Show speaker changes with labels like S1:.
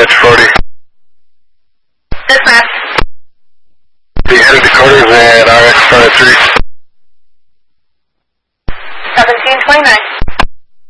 S1: 40.
S2: Dispatch.
S1: The headed Dakotas and RX 23.
S2: 1729.